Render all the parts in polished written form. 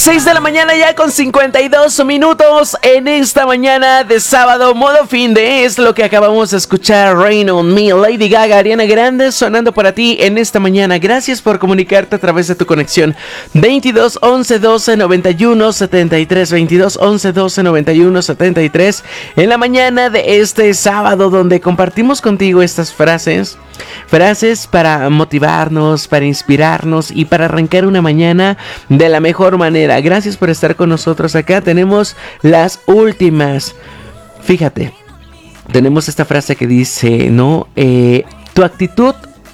6 de la mañana ya con 52 minutos en esta mañana de sábado, modo fin de es lo que acabamos de escuchar. Rain on Me, Lady Gaga, Ariana Grande sonando para ti en esta mañana. Gracias por comunicarte a través de tu conexión 22 11 12 91 73, 22 11 12 91 73 en la mañana de este sábado, donde compartimos contigo estas frases para motivarnos, para inspirarnos y para arrancar una mañana de la mejor manera. Gracias por estar con nosotros. Acá tenemos las últimas. Fíjate, tenemos esta frase que dice, ¿no? Tu actitud,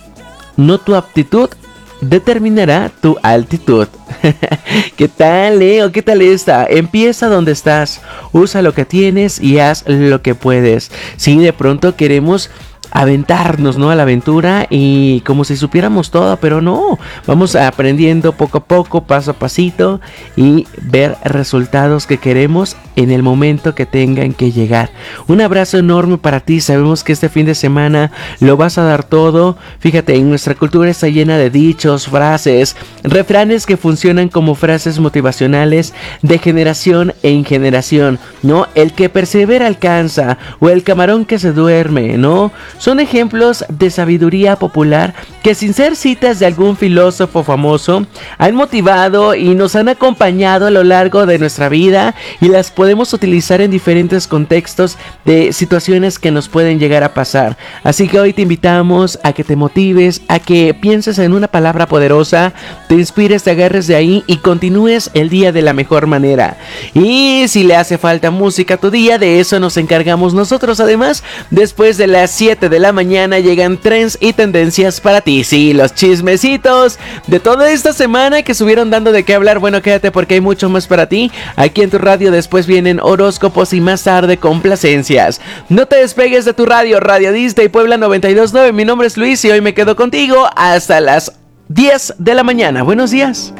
no tu aptitud, determinará tu altitud. ¿Qué tal, Leo? ¿Qué tal esta? Empieza donde estás, usa lo que tienes y haz lo que puedes. Si de pronto queremos aventarnos, ¿no?, a la aventura y como si supiéramos todo, pero no, vamos aprendiendo poco a poco, paso a pasito y ver resultados que queremos en el momento que tengan que llegar. Un abrazo enorme para ti, sabemos que este fin de semana lo vas a dar todo. Fíjate, en nuestra cultura está llena de dichos, frases, refranes que funcionan como frases motivacionales de generación en generación, ¿no? El que persevera alcanza, o el camarón que se duerme, ¿no? Son ejemplos de sabiduría popular que, sin ser citas de algún filósofo famoso, han motivado y nos han acompañado a lo largo de nuestra vida, y las podemos utilizar en diferentes contextos de situaciones que nos pueden llegar a pasar. Así que hoy te invitamos a que te motives, a que pienses en una palabra poderosa, te inspires, te agarres de ahí y continúes el día de la mejor manera. Y si le hace falta música a tu día, de eso nos encargamos nosotros. Además, después de las 7 de la mañana llegan trends y tendencias para ti. Sí, los chismecitos de toda esta semana que estuvieron dando de qué hablar. Bueno, quédate porque hay mucho más para ti aquí en tu radio. Después vienen horóscopos y más tarde complacencias. No te despegues de tu radio, Radio Disney Puebla 92.9. Mi nombre es Luis y hoy me quedo contigo hasta las 10 de la mañana. Buenos días.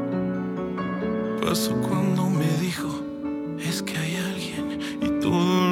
Pasó cuando me dijo, es que hay alguien y todo